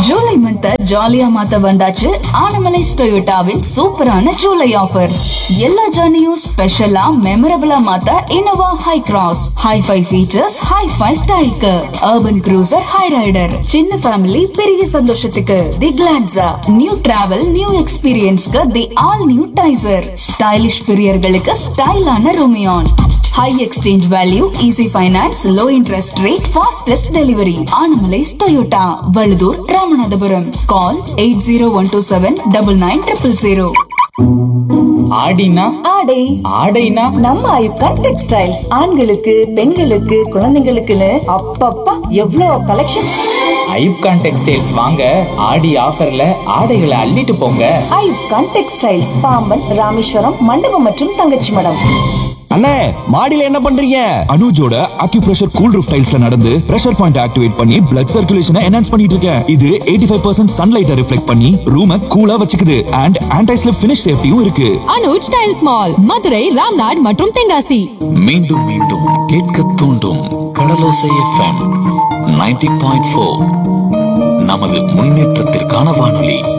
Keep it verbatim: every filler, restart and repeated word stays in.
July month ஜாலியா மாத்த வந்தாச்சு ஆனமலைஸ் டொயோட்டாவின் சூப்பரான ஜூலை ஆஃபர்ஸ். எல்லா ஜர்னியும் ஸ்பெஷலா மெமரபிளா மாத்த Innova high cross high-five features, high-five ஸ்டைலுக்கு, அர்பன் க்ரூசர் ஹை ரைடர், சின்ன ஃபேமிலி பெரிய சந்தோஷத்துக்கு தி கிளான்சா, நியூ டிராவல் நியூ எக்ஸ்பீரியன்ஸ்க்கு தி all new Taisor, stylish பிரியர்களுக்கு ஸ்டைலான ரோமியான். High exchange value, easy finance, low interest rate, fastest delivery. Anamallais Toyota, Valuthur, Ramanathapuram. கால் eight zero one two seven double nine triple zero. ஆடினா ஆடை ஆடைனா நம்ம ஐப்கான் textiles. ஆண்களுக்கு பெண்களுக்கு குழந்தைங்களுக்குன்னு அப்பப்பா எவ்வளோ கலெக்ஷன்ஸ். ஐப்கான் டெக்ஸ்டைல்ஸ் வாங்க, ஆடி ஆஃபர்ல ஆடைகளை அள்ளிட்டு போங்க. ஐப்கான் டெக்ஸ்டைல்ஸ், பாம்பன், ராமேஸ்வரம், மண்டபம் மற்றும் தங்கச்சி மடம். அண்ணே, மாடியில என்ன பண்றீங்க? அனுஜோட அக்யூப்ரெஷர் கூல் ரூஃப் டைல்ஸ்ல நடந்து பிரஷர் பாயிண்ட் ஆக்டிவேட் பண்ணி பிளட் சர்க்குலேஷனை என்ஹான்ஸ் பண்ணிட்டு இருக்கேன். இது எயிட்டி ஃபைவ் பர்சன்ட் சன்லைட்டை ரிஃப்ளெக்ட் பண்ணி ரூமை கூலா வச்சுக்குது. அண்ட் ஆன்டி ஸ்லிப் ஃபினிஷ் சேஃப்டியும் இருக்கு. அனுஜ் டைல்ஸ் மால், மதுரை, ராம்நாட் மற்றும் தென்காசி. மீண்டும் மீண்டும் கேட்க தூண்டும் கடலோசை எஃப்எம் நைன்டி பாயிண்ட் ஃபோர் நமது முன்னேற்றத்திற்கான வானொலி.